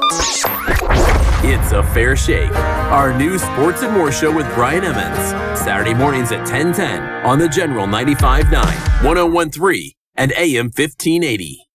It's a Fair Shake, our new Sports and More show with Brian Emmons. Saturday mornings at 10:10 on the General 95.9, 101.3, and AM 1580.